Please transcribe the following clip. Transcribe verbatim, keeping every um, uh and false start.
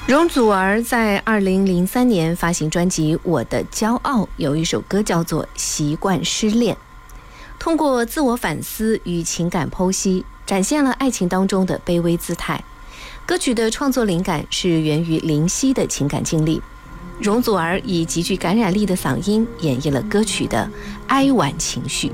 容祖儿在二零零三年发行专辑《我的骄傲》，有一首歌叫做《习惯失恋》，通过自我反思与情感剖析，展现了爱情当中的卑微姿态。歌曲的创作灵感是源于林夕的情感经历，容祖儿以极具感染力的嗓音演绎了歌曲的哀婉情绪。